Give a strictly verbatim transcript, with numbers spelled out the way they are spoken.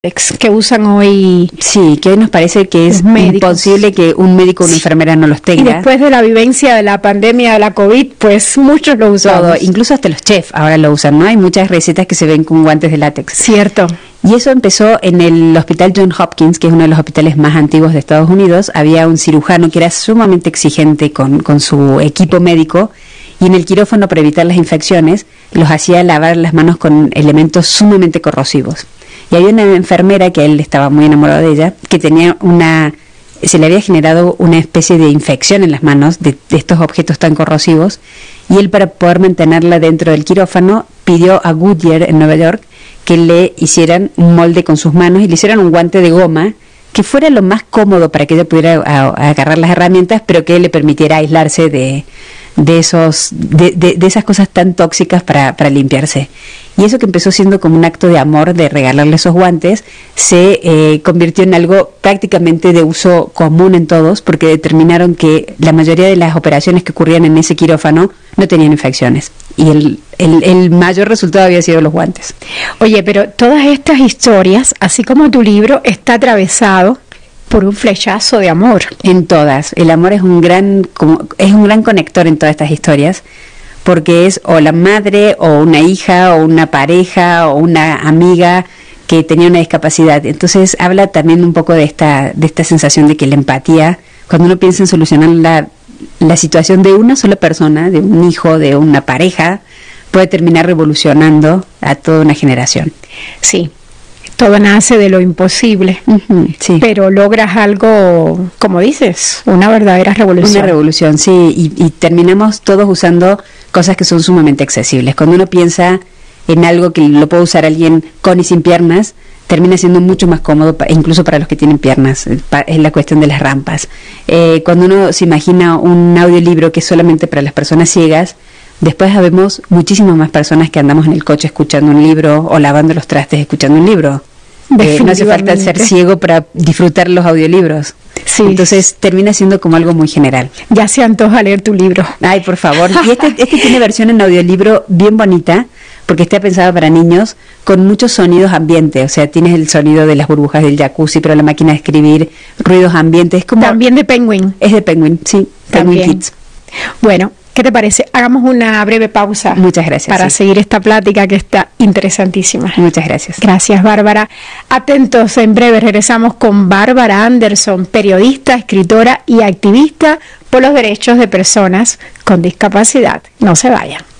que usan hoy. Sí, que hoy nos parece que es imposible que un médico o una enfermera no los tenga. Y después de la vivencia de la pandemia de la COVID, pues muchos lo usan. Todo, incluso hasta los chefs ahora lo usan, ¿no? Hay muchas recetas que se ven con guantes de látex. Cierto. Y eso empezó en el hospital Johns Hopkins, que es uno de los hospitales más antiguos de Estados Unidos. Había un cirujano que era sumamente exigente con, con su equipo médico, y en el quirófano, para evitar las infecciones, los hacía lavar las manos con elementos sumamente corrosivos. Y había una enfermera, que él estaba muy enamorado de ella, que tenía una, se le había generado una especie de infección en las manos de, de estos objetos tan corrosivos, y él, para poder mantenerla dentro del quirófano, pidió a Goodyear en Nueva York que le hicieran un molde con sus manos y le hicieran un guante de goma que fuera lo más cómodo para que ella pudiera a, a agarrar las herramientas, pero que le permitiera aislarse de, de esos de, de, de esas cosas tan tóxicas para, para limpiarse. Y eso, que empezó siendo como un acto de amor de regalarle esos guantes, se eh, convirtió en algo prácticamente de uso común en todos, porque determinaron que la mayoría de las operaciones que ocurrían en ese quirófano no tenían infecciones. Y el, el, el mayor resultado había sido los guantes. Oye, pero todas estas historias, así como tu libro, está atravesado por un flechazo de amor. En todas. El amor es un gran, como, es un gran conector en todas estas historias, porque es o la madre, o una hija, o una pareja, o una amiga que tenía una discapacidad. Entonces habla también un poco de esta, de esta sensación de que la empatía, cuando uno piensa en solucionar la, la situación de una sola persona, de un hijo, de una pareja, puede terminar revolucionando a toda una generación. Sí. Todo nace de lo imposible, uh-huh, sí. Pero logras algo, como dices, una verdadera revolución. Una revolución, sí, y, y terminamos todos usando cosas que son sumamente accesibles. Cuando uno piensa en algo que lo puede usar alguien con y sin piernas, termina siendo mucho más cómodo, incluso para los que tienen piernas. Es la cuestión de las rampas. Eh, cuando uno se imagina un audiolibro que es solamente para las personas ciegas, después vemos muchísimas más personas que andamos en el coche escuchando un libro, o lavando los trastes escuchando un libro. Eh, no hace falta ser ciego para disfrutar los audiolibros. Sí. Entonces termina siendo como algo muy general. Ya se antoja leer tu libro. Ay, por favor. Y este, este tiene versión en audiolibro bien bonita, porque está pensado para niños, con muchos sonidos ambientes. O sea, tienes el sonido de las burbujas del jacuzzi, pero la máquina de escribir, ruidos ambientes. Como, también de Penguin. Es de Penguin, sí. Penguin También. Kids. Bueno, ¿qué te parece? Hagamos una breve pausa. Muchas gracias. Para sí. seguir esta plática que está interesantísima. Muchas gracias. Gracias, Bárbara. Atentos, en breve regresamos con Bárbara Anderson, periodista, escritora y activista por los derechos de personas con discapacidad. No se vayan.